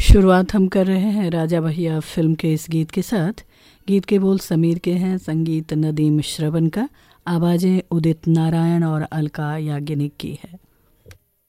शुरुआत हम कर रहे हैं राजा भैया फिल्म के इस गीत के साथ। गीत के बोल समीर के हैं, संगीत नदीम श्रवण का, आवाज़ें उदित नारायण और अलका याग्निक की है।